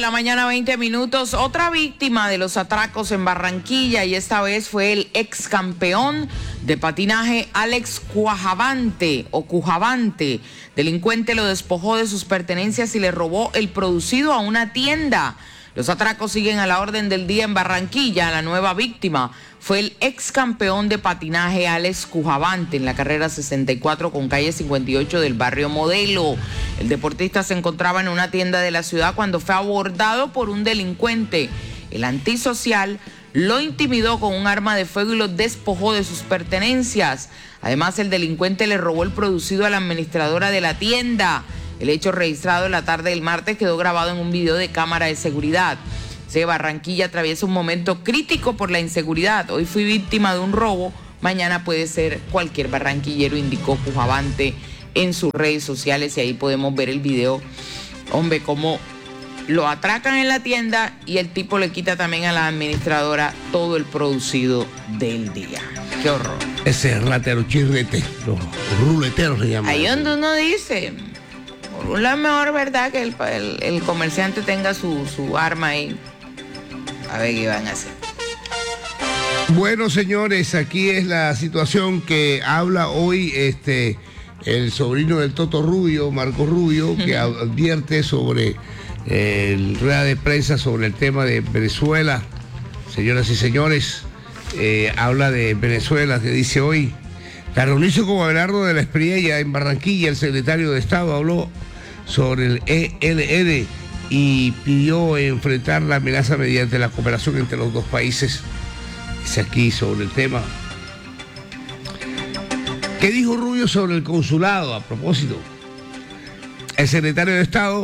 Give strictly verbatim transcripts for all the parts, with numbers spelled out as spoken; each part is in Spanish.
la mañana, veinte minutos. Otra víctima de los atracos en Barranquilla, y esta vez fue el ex campeón de patinaje Alex Cuajavante o Cujavante. Delincuente lo despojó de sus pertenencias y le robó el producido a una tienda. Los atracos siguen a la orden del día en Barranquilla. La nueva víctima fue el ex campeón de patinaje Alex Cujavante en la carrera sesenta y cuatro con calle cincuenta y ocho del barrio Modelo. El deportista se encontraba en una tienda de la ciudad cuando fue abordado por un delincuente. El antisocial lo intimidó con un arma de fuego y lo despojó de sus pertenencias. Además, el delincuente le robó el producido a la administradora de la tienda. El hecho registrado en la tarde del martes quedó grabado en un video de cámara de seguridad. Se Barranquilla atraviesa un momento crítico por la inseguridad. Hoy fui víctima de un robo, mañana puede ser cualquier barranquillero, indicó Cujavante en sus redes sociales, y ahí podemos ver el video. Hombre, cómo lo atracan en la tienda y el tipo le quita también a la administradora todo el producido del día. Qué horror. Ese ratero chirrete, los ruleteros se llaman. Ahí donde uno dice, por un lado mejor, ¿verdad?, que el, el, el comerciante tenga su, su arma ahí. A ver qué van a hacer. Bueno, señores, aquí es la situación que habla hoy este el sobrino del Toto Rubio, Marco Rubio, que advierte sobre eh, el rueda de prensa sobre el tema de Venezuela. Señoras y señores, eh, habla de Venezuela, que dice hoy: la reunión con Abelardo de la Espriella en Barranquilla, el secretario de Estado habló sobre el E L N y pidió enfrentar la amenaza mediante la cooperación entre los dos países. Dice aquí sobre el tema. ¿Qué dijo Rubio sobre el consulado? A propósito, el secretario de Estado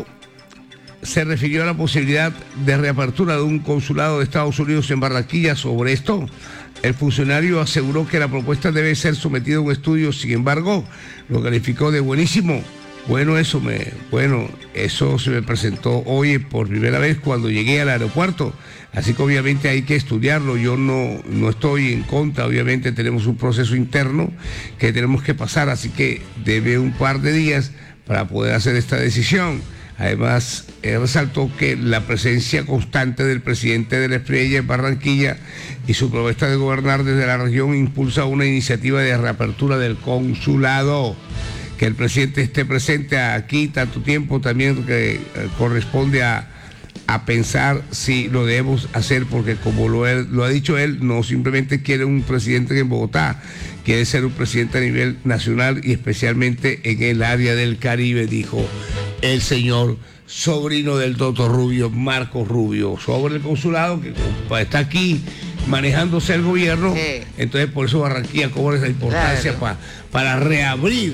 se refirió a la posibilidad de reapertura de un consulado de Estados Unidos en Barranquilla. Sobre esto, el funcionario aseguró que la propuesta debe ser sometida a un estudio. Sin embargo, lo calificó de buenísimo. Bueno, eso me, bueno, eso se me presentó hoy por primera vez cuando llegué al aeropuerto. Así que obviamente hay que estudiarlo. Yo no, no estoy en contra. Obviamente tenemos un proceso interno que tenemos que pasar. Así que debe un par de días para poder hacer esta decisión. Además, eh, resaltó que la presencia constante del presidente de la Espriella en Barranquilla y su propuesta de gobernar desde la región impulsa una iniciativa de reapertura del consulado. Que el presidente esté presente aquí tanto tiempo también que eh, corresponde a, a pensar si lo debemos hacer, porque como lo, él, lo ha dicho él, no simplemente quiere un presidente en Bogotá, quiere ser un presidente a nivel nacional y especialmente en el área del Caribe, dijo el señor sobrino del Toto Rubio, Marco Rubio, sobre el consulado que está aquí manejándose el gobierno. Sí. Entonces por eso Barranquilla cobra esa importancia, claro, pa, para reabrir.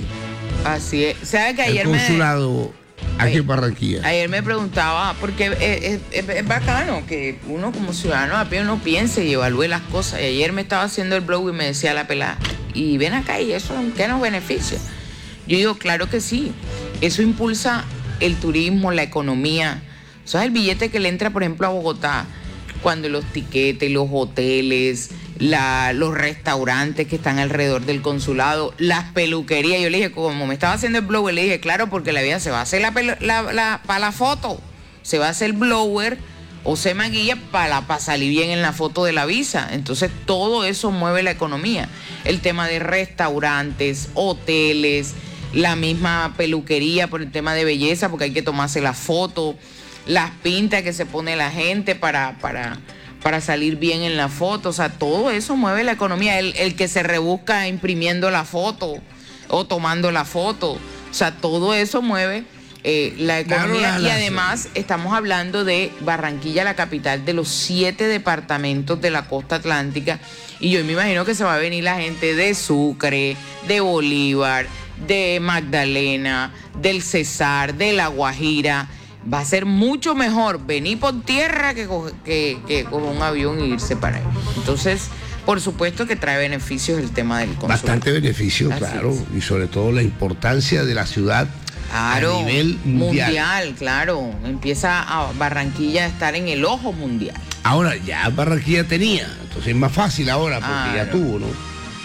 Así es. ¿Sabe que ayer el consulado me, aquí en Barranquilla? Ayer me preguntaba, porque es, es, es bacano que uno como ciudadano a pie uno piense y evalúe las cosas. Y ayer me estaba haciendo el blog y me decía la pelada, y ven acá, ¿y eso qué nos beneficia? Yo digo, claro que sí. Eso impulsa el turismo, la economía. ¿Sabes el billete que le entra, por ejemplo, a Bogotá? Cuando los tiquetes, los hoteles, la, los restaurantes que están alrededor del consulado, las peluquerías. Yo le dije, como me estaba haciendo el blower, le dije, claro, porque la vida se va a hacer la, la, la, para la foto, se va a hacer blower o se maquilla para, para salir bien en la foto de la visa. Entonces todo eso mueve la economía. El tema de restaurantes, hoteles, la misma peluquería por el tema de belleza, porque hay que tomarse la foto, las pintas que se pone la gente para, para, para salir bien en la foto. O sea, todo eso mueve la economía. El, el que se rebusca imprimiendo la foto o tomando la foto. O sea, todo eso mueve eh, la economía. Y además estamos hablando de Barranquilla, la capital de los siete departamentos de la costa atlántica. Y yo me imagino que se va a venir la gente de Sucre, de Bolívar, de Magdalena, del Cesar, de La Guajira. Va a ser mucho mejor venir por tierra que, que, que con un avión e irse para ahí. Entonces, por supuesto que trae beneficios el tema del consulado. Bastante beneficio, así claro, es. Y sobre todo la importancia de la ciudad, claro, a nivel mundial. Mundial, claro. Empieza a Barranquilla a estar en el ojo mundial. Ahora, ya Barranquilla tenía, entonces es más fácil ahora porque claro, ya tuvo, ¿no?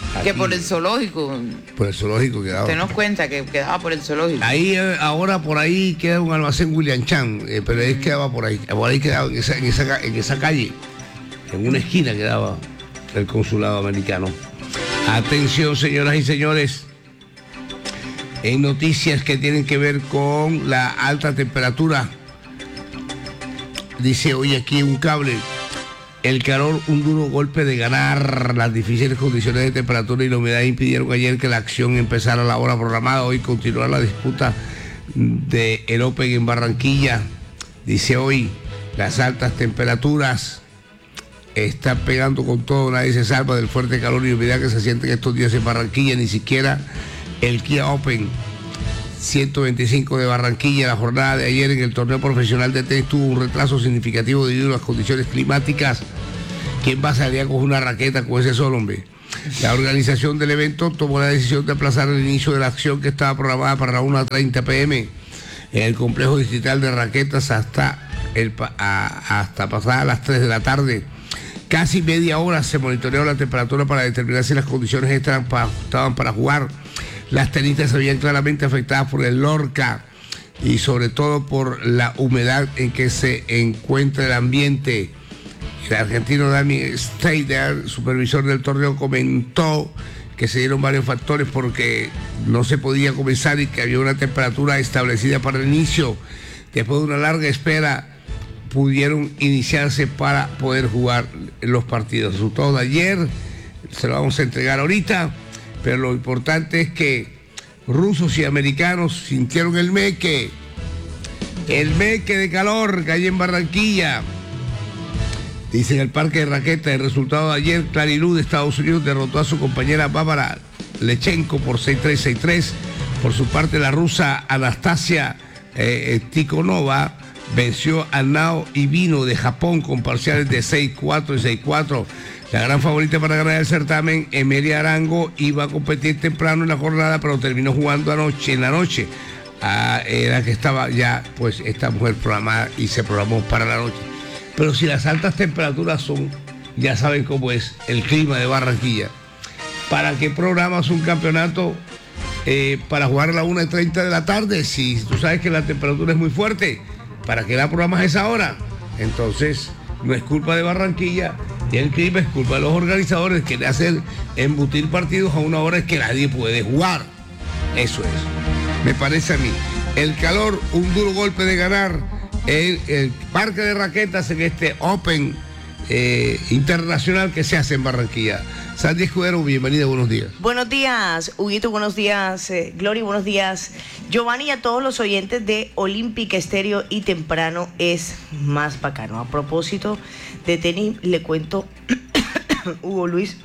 Que por el zoológico. Por el zoológico quedaba. Usted nos cuenta que quedaba por el zoológico. Ahí, eh, ahora por ahí queda un almacén William Chan, eh, pero él quedaba por ahí. Por ahí quedaba en esa, en, esa, en esa calle, en una esquina quedaba el consulado americano. Atención, señoras y señores. En noticias que tienen que ver con la alta temperatura. Dice hoy aquí un cable. El calor, un duro golpe de ganar. Las difíciles condiciones de temperatura y la humedad impidieron ayer que la acción empezara a la hora programada. Hoy continuará la disputa del Open en Barranquilla. Dice hoy, las altas temperaturas están pegando con todo. Nadie se salva del fuerte calor y humedad que se siente en estos días en Barranquilla. Ni siquiera el Kia Open ciento veinticinco de Barranquilla. La jornada de ayer en el torneo profesional de tenis tuvo un retraso significativo debido a las condiciones climáticas. ¿Quién va a salir a coger una raqueta con ese sol, hombre? La organización del evento tomó la decisión de aplazar el inicio de la acción que estaba programada para la una treinta pe eme en el complejo distrital de raquetas hasta, el, a, hasta pasadas las tres de la tarde. Casi media hora se monitoreó la temperatura para determinar si las condiciones estaban para, estaban para jugar. Las tenistas se veían claramente afectadas por el Lorca y sobre todo por la humedad en que se encuentra el ambiente. El argentino Dani Steider, supervisor del torneo, comentó que se dieron varios factores porque no se podía comenzar y que había una temperatura establecida para el inicio. Después de una larga espera, pudieron iniciarse para poder jugar los partidos. El resultado de ayer se lo vamos a entregar ahorita. Pero lo importante es que rusos y americanos sintieron el meque, el meque de calor que hay en Barranquilla. Dice en el parque de raquetas, el resultado de ayer, Clarilú de Estados Unidos derrotó a su compañera Bárbara Lechenko por seis tres, seis tres. Por su parte, la rusa Anastasia eh, Tikhonova venció a Nao Ibino de Japón con parciales de seis cuatro y seis cuatro. La gran favorita para ganar el certamen, Emelia Arango, iba a competir temprano en la jornada, pero terminó jugando anoche, en la noche. Ah, era que estaba ya, pues, esta mujer programada y se programó para la noche. Pero si las altas temperaturas son, ya saben cómo es el clima de Barranquilla. ¿Para qué programas un campeonato eh, para jugar a la una y treinta de la tarde? Si tú sabes que la temperatura es muy fuerte, ¿para qué la programas a esa hora? Entonces, no es culpa de Barranquilla. Y el clima es culpa de los organizadores que le hacen embutir partidos a una hora que nadie puede jugar. Eso es. Me parece a mí. El calor, un duro golpe de ganar en el parque de raquetas en este Open eh, internacional que se hace en Barranquilla. Sandy Escudero, bienvenida, buenos días. Buenos días, Huguito, buenos días, eh, Glory, buenos días, Giovanni, y a todos los oyentes de Olímpica Estéreo y Temprano es más bacano. A propósito de tenis, le cuento, Hugo Luis,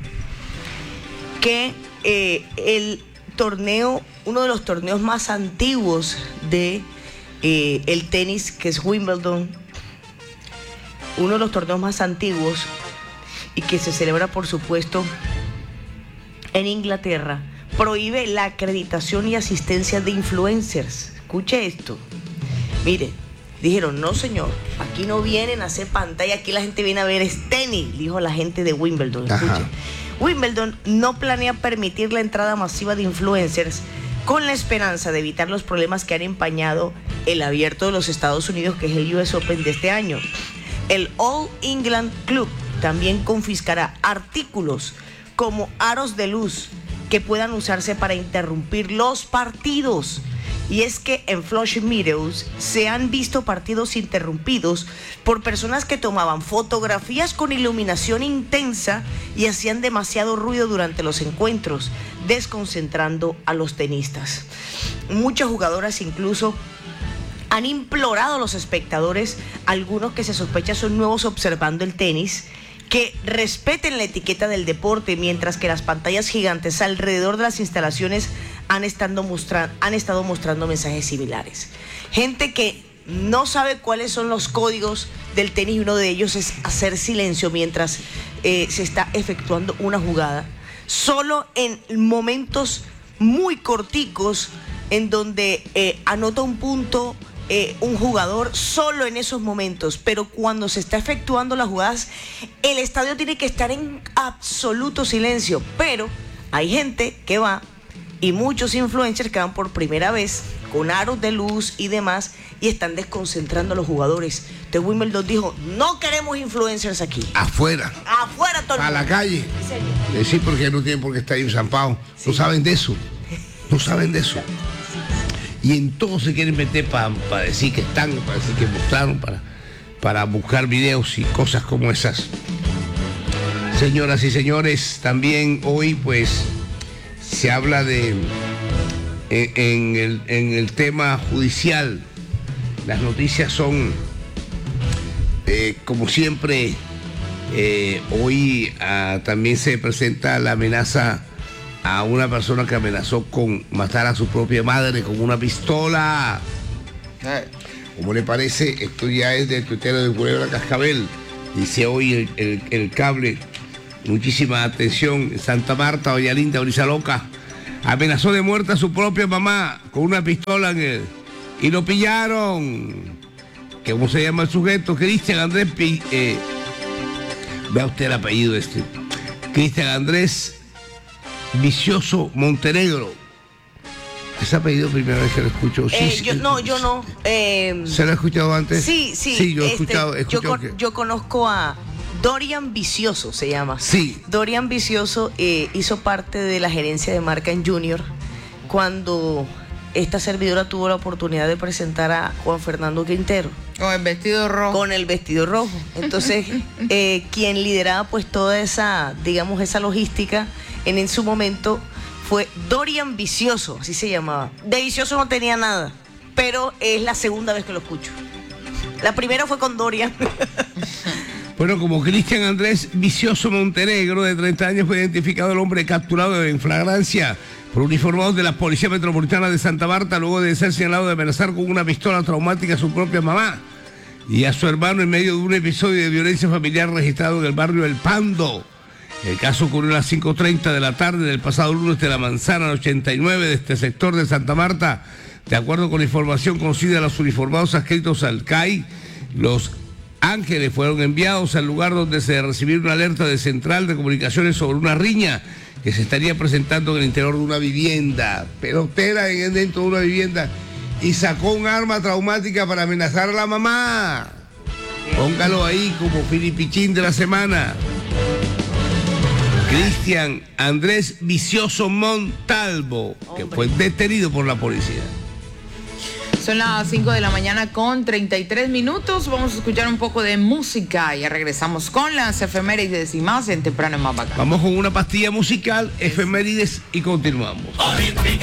que eh, el torneo, uno de los torneos más antiguos de eh, el tenis, que es Wimbledon, uno de los torneos más antiguos y que se celebra, por supuesto, en Inglaterra, prohíbe la acreditación y asistencia de influencers. Escuche esto. Mire, dijeron, no señor, aquí no vienen a hacer pantalla, aquí la gente viene a ver es tenis, dijo la gente de Wimbledon. Escuche. Wimbledon no planea permitir la entrada masiva de influencers con la esperanza de evitar los problemas que han empañado el abierto de los Estados Unidos, que es el U S Open de este año. El All England Club también confiscará artículos como aros de luz que puedan usarse para interrumpir los partidos. Y es que en Flushing Meadows se han visto partidos interrumpidos por personas que tomaban fotografías con iluminación intensa y hacían demasiado ruido durante los encuentros, desconcentrando a los tenistas. Muchas jugadoras incluso han implorado a los espectadores, algunos que se sospecha son nuevos observando el tenis, que respeten la etiqueta del deporte, mientras que las pantallas gigantes alrededor de las instalaciones han estado, mostra- han estado mostrando mensajes similares. Gente que no sabe cuáles son los códigos del tenis, y uno de ellos es hacer silencio mientras eh, se está efectuando una jugada. Solo en momentos muy corticos en donde eh, anota un punto Eh, un jugador, solo en esos momentos, pero cuando se está efectuando las jugadas, el estadio tiene que estar en absoluto silencio. Pero hay gente que va y muchos influencers que van por primera vez con aros de luz y demás y están desconcentrando a los jugadores. Entonces Wimbledon dijo, no queremos influencers aquí. Afuera. Afuera todo el A mundo. la calle. ¿En serio? Sí, porque no tienen por qué estar ahí enzampados. Sí. No saben de eso. No saben de eso. Y en todo se quieren meter para pa decir que están, para decir que mostraron, para, para buscar videos y cosas como esas. Señoras y señores, también hoy pues se habla de en, en, el, en el tema judicial. Las noticias son eh, como siempre. Eh, hoy ah, también se presenta la amenaza a una persona que amenazó con matar a su propia madre con una pistola. Eh, ¿Cómo le parece? Esto ya es del tuitero de Culebra Cascabel. Dice hoy el, el, el cable. Muchísima atención. En Santa Marta, Doña Linda, Brisa Loca, amenazó de muerte a su propia mamá con una pistola en el, y lo pillaron. ¿Cómo se llama el sujeto? Cristian Andrés. Eh, vea usted el apellido este. Cristian Andrés Vicioso Montenegro. ¿Ese apellido primera vez que lo escucho? Sí, Eh, sí, yo, no, yo no. Eh, ¿Se lo ha escuchado antes? sí, sí. Sí, yo he este, escuchado. he yo, escuchado con- que- yo conozco a Dorian Vicioso, se llama. Sí. Dorian Vicioso eh, hizo parte de la gerencia de marca en Junior cuando esta servidora tuvo la oportunidad de presentar a Juan Fernando Quintero con el vestido rojo. con el vestido rojo. Entonces, eh, quien lideraba pues toda esa, digamos, esa logística en, en su momento fue Dorian Vicioso, así se llamaba. De vicioso no tenía nada, pero es la segunda vez que lo escucho. La primera fue con Dorian. Bueno, como Cristian Andrés Vicioso Montenegro, de treinta años, fue identificado el hombre capturado en flagrancia por uniformados de la Policía Metropolitana de Santa Marta, luego de ser señalado de amenazar con una pistola traumática a su propia mamá y a su hermano en medio de un episodio de violencia familiar registrado en el barrio El Pando. El caso ocurrió a las cinco treinta de la tarde del pasado lunes de la Manzana ochenta y nueve de este sector de Santa Marta. De acuerdo con la información conocida, los uniformados adscritos al C A I, los Ángeles, fueron enviados al lugar donde se recibió una alerta de Central de Comunicaciones sobre una riña que se estaría presentando en el interior de una vivienda. Pelotera en dentro de una vivienda y sacó un arma traumática para amenazar a la mamá. Póngalo ahí como Filipichín de la semana. Cristian Andrés Vicioso Montalvo, que fue detenido por la policía. Son las cinco de la mañana con treinta y tres minutos. Vamos a escuchar un poco de música. Ya regresamos con las efemérides y más en Temprano en Más Bacán. Vamos con una pastilla musical, efemérides y continuamos. Olímpica.